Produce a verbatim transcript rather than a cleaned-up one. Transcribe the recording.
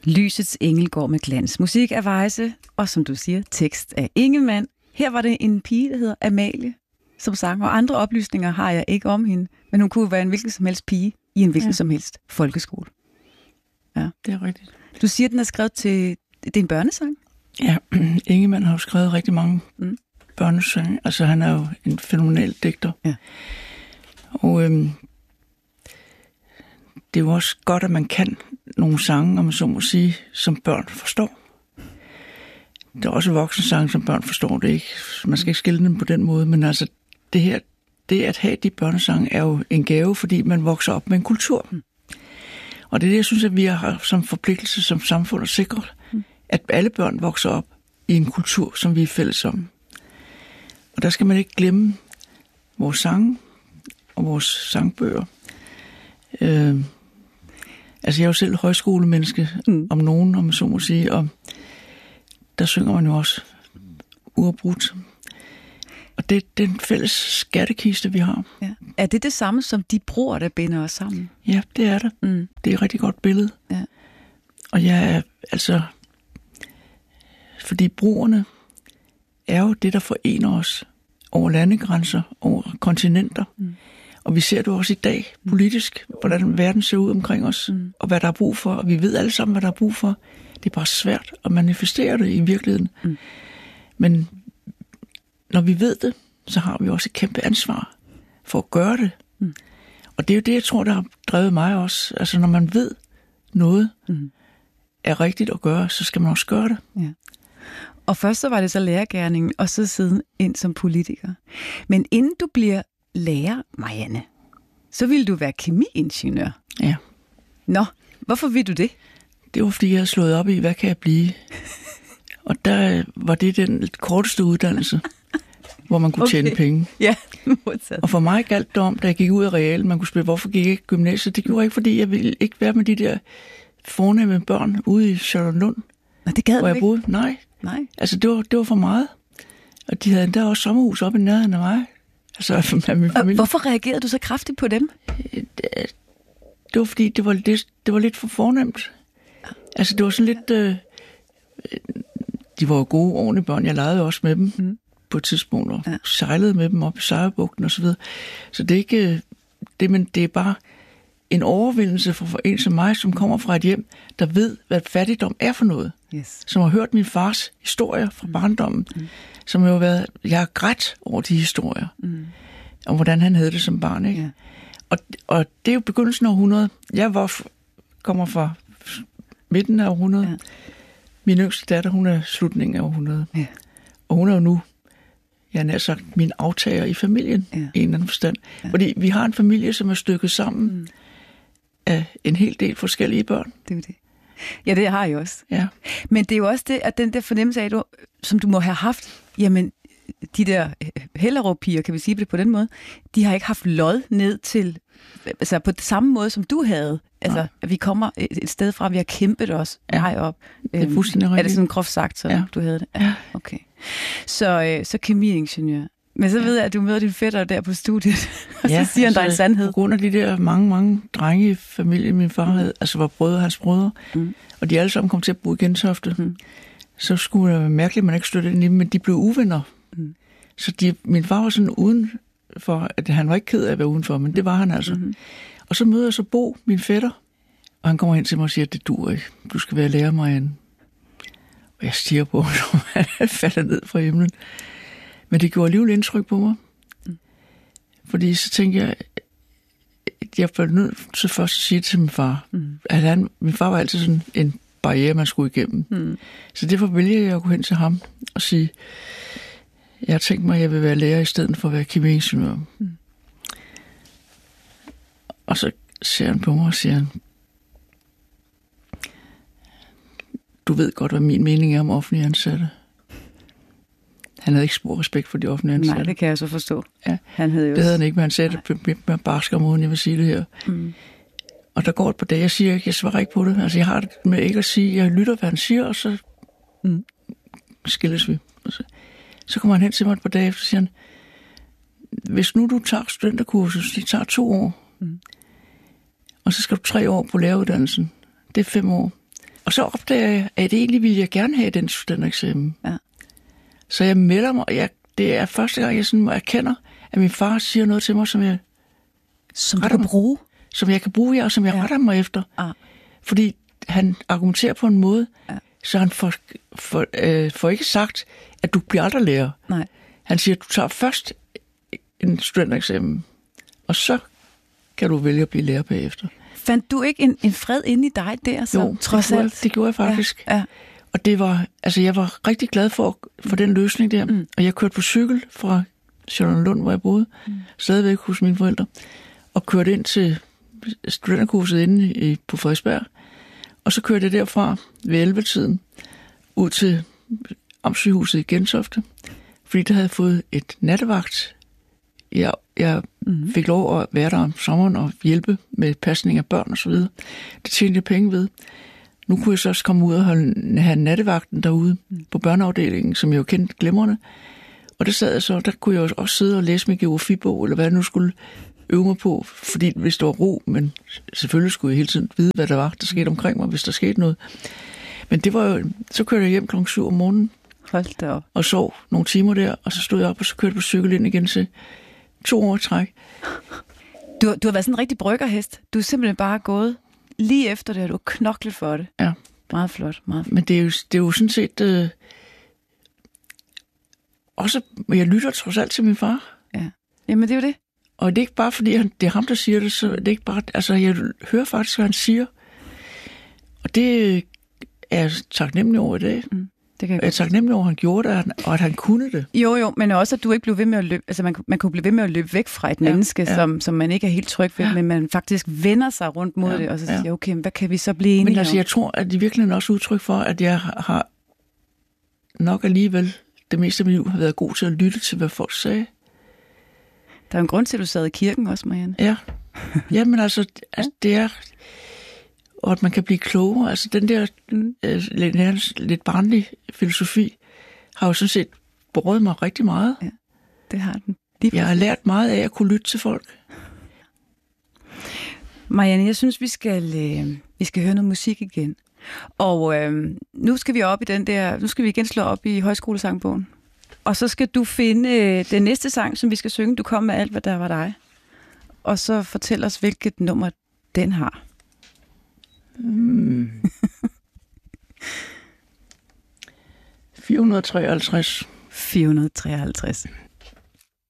Lysets engel går med glans. Musik af Weise, og som du siger, tekst af Ingemann. Her var det en pige, der hedder Amalie, som sang, og andre oplysninger har jeg ikke om hende, men hun kunne være en hvilken som helst pige i en hvilken ja. som helst folkeskole. Ja, det er rigtigt. Du siger, at den er skrevet til... Det er en børnesang? Ja, Ingemann har jo skrevet rigtig mange mm. børnesange. Altså, han er jo en fænomenal digter. Ja. Og øhm, det er jo også godt, at man kan nogle sange, om man så må sige, som børn forstår. Der er også voksensange, som børn forstår det ikke. Man skal ikke skille dem på den måde, men altså, det her, det at have de børnesange er jo en gave, fordi man vokser op med en kultur. Mm. Og det er det, jeg synes, at vi har som forpligtelse som samfund at sikre, mm. at alle børn vokser op i en kultur, som vi er fælles om. Og der skal man ikke glemme vores sange og vores sangbøger. Øh, altså, jeg er jo selv højskolemenneske, mm. om nogen, om man så må sige, og der synger man jo også uafbrudt. Og det er den fælles skattekiste, vi har. Ja. Er det det samme som de broer, der binder os sammen? Ja, det er det. Mm. Det er et rigtig godt billede. Ja. Og jeg er altså... Fordi broerne er jo det, der forener os over landegrænser, over kontinenter. Mm. Og vi ser det også i dag politisk, hvordan verden ser ud omkring os, mm. og hvad der er brug for. Og vi ved alle sammen, hvad der er brug for. Det er bare svært at manifestere det i virkeligheden. Mm. Men når vi ved det, så har vi også et kæmpe ansvar for at gøre det. Mm. Og det er jo det, jeg tror, der har drevet mig også. Altså, når man ved noget mm. er rigtigt at gøre, så skal man også gøre det. Ja. Og først så var det så lærergerningen, og så siden ind som politiker. Men inden du bliver lærer, Marianne, så ville du være kemiingeniør. Ja. Nå, hvorfor vil du det? Det var, fordi jeg havde slået op i, hvad kan jeg blive? Og der var det den korteste uddannelse, hvor man kunne okay. tjene penge. Ja, modtaget. Og for mig galt det om, da jeg gik ud af realen, man kunne spørge, hvorfor gik jeg ikke i gymnasiet? Det gjorde jeg ikke, fordi jeg ville ikke være med de der fornemme børn ude i Charlottenlund. Nå, det gad hvor du jeg ikke? boede. Nej. Nej. Altså, det var, det var for meget. Og de havde endda også sommerhus oppe i nærheden af mig. Altså, med min familie. Hvorfor reagerede du så kraftigt på dem? Det, det var, fordi det var, det, det var lidt for fornemt. Altså, det var sådan lidt... Øh, de var jo gode, ordentlige børn. Jeg legede også med dem mm. på et tidspunkt, og ja. sejlede med dem op i Sejrbugten og så videre. Så det er ikke... Det, men det er bare en overvindelse for, for en som mig, som kommer fra et hjem, der ved, hvad fattigdom er for noget. Yes. Som har hørt min fars historier fra barndommen. Mm. Som har jo været... Jeg har grædt over de historier. Mm. Om hvordan han havde det som barn, ikke? Ja. Og, og det er jo begyndelsen af århundredet. Jeg var, kommer fra midten af århundredet. Ja. Min yngste datter, hun er slutningen af århundredet. Ja. Og hun er jo nu, jeg har nær sagt, min aftager i familien, ja. i en eller anden forstand. Ja. Fordi vi har en familie, som er stykket sammen mm. af en hel del forskellige børn. Det er det. Ja, det har jeg også. Ja. Men det er jo også det, at den der fornemmelse af, som du må have haft, jamen, de der Hellerup-piger, kan vi sige det på den måde, de har ikke haft lod ned til, altså på samme måde, som du havde. Altså, ja. at vi kommer et sted fra, vi har kæmpet os ja. vej op. Det er fuldstændig rigtigt. Er det sådan groft sagt, så ja. du havde det? Ja. Okay. Så, øh, så kemiingeniør. Men så ja. ved jeg, at du møder din fætter der på studiet, og ja, så siger han altså, dig en sandhed. På grund af de der mange, mange drenge i familien, min far havde, altså var brødre, hans brødre, mm. og de alle sammen kom til at bo i Gentofte, mm. så skulle det være mærkeligt, at man ikke støttede ind i dem, men de blev uvenner. Mm. Så de, min far var sådan uden for, at han var ikke ked af at være udenfor, men det var han altså. Mm-hmm. Og så møder jeg så Bo, min fætter, og han kommer hen til mig og siger, at det duer ikke. Du skal være lærer, Marianne. Og jeg stiger på, som han falder ned fra himlen. Men det gjorde alligevel indtryk på mig. Mm. Fordi så tænkte jeg, jeg var nødt til først at sige til min far, mm. at han, min far var altid sådan en barriere, man skulle igennem. Mm. Så derfor vælger jeg at gå hen til ham og sige, jeg har tænkt mig, at jeg vil være lærer i stedet for at være kemiingeniør. Mm. Og så ser han på mig og siger han, du ved godt, hvad min mening er om offentlige ansatte. Han havde ikke spor respekt for de offentlige ansatte. Nej, det kan jeg så forstå. Ja. Han havde jo det havde han ikke, men han sagde det med barsker måden, jeg vil sige det her. Mm. Og der går et par dage, jeg siger ikke, jeg svarer ikke på det. Altså, jeg har det med ikke at sige, jeg lytter, hvad han siger, og så mm. skilles vi. Så, så kommer han hen til mig et par dage efter, og siger han, hvis nu du tager studenterkurset, det tager to år, mm. og så skal du tre år på læreruddannelsen, det er fem år, Og så opdager jeg, at egentlig ville jeg gerne have den studentereksamen. Ja. Så jeg melder mig, jeg, det er første gang, jeg sådan erkender, at min far siger noget til mig, som jeg, som du kan mig, bruge? Som jeg kan bruge, ja, og som jeg ja. retter mig efter. Ah. Fordi han argumenterer på en måde, ja. så han får, får, øh, får ikke sagt, at du bliver aldrig lærer. Nej. Han siger, at du tager først en studentereksamen, og så kan du vælge at blive lærer bagefter. Fandt du ikke en, en fred inde i dig der, så jo, trods det gjorde, alt? det gjorde jeg faktisk. Ja, ja. Og det var, altså jeg var rigtig glad for, for den løsning der. Mm. Og jeg kørte på cykel fra Charlottenlund, hvor jeg boede, mm. stadigvæk hos mine forældre, og kørte ind til studenterkurset inde i, på Frederiksberg. Og så kørte jeg derfra ved elleve-tiden ud til Amtssygehuset i Gentofte, fordi der havde fået et nattevagt. Jeg, jeg mm. fik lov at være der om sommeren og hjælpe med pasning af børn og så videre. Det tjente jeg penge ved. Nu kunne jeg så også komme ud og holde, have nattevagten derude mm. på børneafdelingen, som jeg jo kendte glimrende. Og der sad jeg så, der kunne jeg også sidde og læse min geografibog, eller hvad jeg nu skulle øve mig på, fordi hvis der var ro, men selvfølgelig skulle jeg hele tiden vide, hvad der var, der skete omkring mig, hvis der skete noget. Men det var jo, så kørte jeg hjem klokken syv om morgenen, hold da op, og sov nogle timer der, og så stod jeg op, og så kørte jeg på cykel ind igen til to år træk. Du, du har været sådan en rigtig bryggerhest. Du er simpelthen bare gået lige efter det, og du har knoklet for det. Ja. Meget flot, meget flot. Men det er jo, det er jo sådan set øh, også, jeg lytter trods alt til min far. Ja. Jamen, det er jo det. Og det er ikke bare, fordi han, det er ham, der siger det, så det er ikke bare, altså jeg hører faktisk, hvad han siger. Og det er jeg taknemmelig over i dag. Mm, det kan jeg, jeg er taknemmelig over, at han gjorde det, og at han kunne det. Jo, jo, men også, at du ikke blev ved med at løbe, altså man, man kunne blive ved med at løbe væk fra et ja, menneske, ja. Som, som man ikke er helt tryg ved, ja. Men man faktisk vender sig rundt mod ja, det, og så siger, ja. Okay, hvad kan vi så blive enige om? Men altså, jeg tror, at det virkelig er også udtryk for, at jeg har nok alligevel det meste af mit liv har været god til at lytte til, hvad folk sagde. Der er en grund til, at du sad i kirken også, Marianne. Ja, Jamen altså, altså, det er, og at man kan blive klogere. Altså den der øh, lidt, lidt barnlige filosofi har jo sådan set berøvet mig rigtig meget. Ja, det har den. Jeg har lært meget af at kunne lytte til folk. Marianne, jeg synes, vi skal, øh, vi skal høre noget musik igen. Og øh, nu skal vi op i den der, nu skal vi igen slå op i højskolesangbogen. Og så skal du finde øh, den næste sang, som vi skal synge. Du kom med alt, hvad der var dig. Og så fortæl os, hvilket nummer den har. Mm. fire hundrede treoghalvtreds. fire hundrede treoghalvtreds.